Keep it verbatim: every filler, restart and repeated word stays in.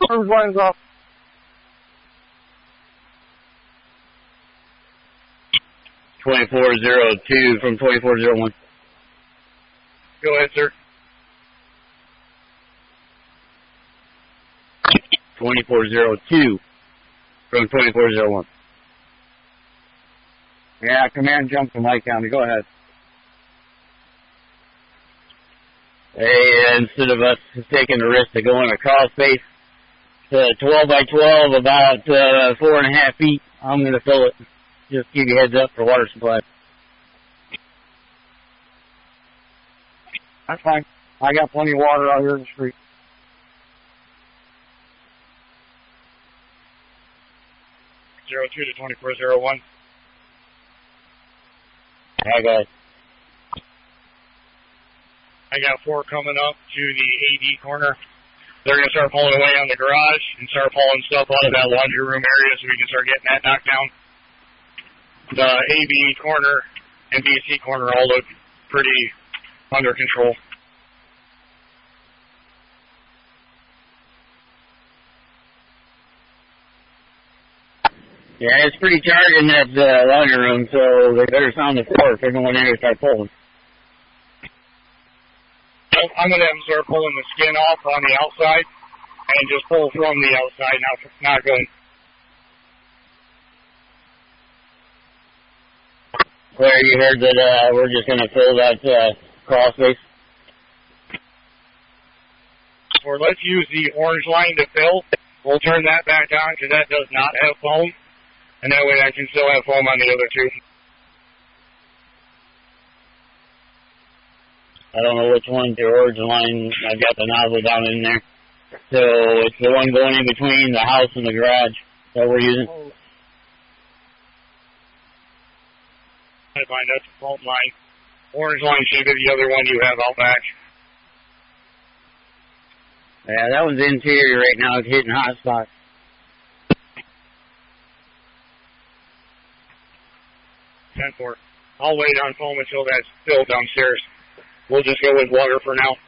Whose line's off? twenty-four oh two from twenty-four oh one. Go ahead, sir. twenty-four oh two from twenty-four oh one. Yeah, command jump from Lake County. Go ahead. Hey, instead of us taking the risk of going across space to twelve by twelve, about uh, four and a half feet, I'm going to fill it. Just give you a heads up for water supply. That's fine. I got plenty of water out here in the street. Zero two to twenty-four oh one. I got it. I got four coming up to the A D corner. They're going to start pulling away on the garage and start pulling stuff out of that laundry room area so we can start getting that knocked down. The A B corner and B C corner all look pretty under control. Yeah, it's pretty charged in that uh, laundry room, so they better sound the floor if they're going in there to start pulling. I'm going to have them start pulling the skin off on the outside and just pull from the outside, not, not going. Claire, you heard that uh, we're just going to fill that uh, crawl space? Or let's use the orange line to fill. We'll turn that back on because that does not have foam. And that way I can still have foam on the other two. I don't know which one's the orange line. I've got the nozzle down in there. So it's the one going in between the house and the garage that we're using. I find that's the foam line. Orange line should be the other one you have out back. Yeah, that one's interior right now. It's hitting hot spots. ten four. I'll wait on foam until that's filled downstairs. We'll just go with water for now.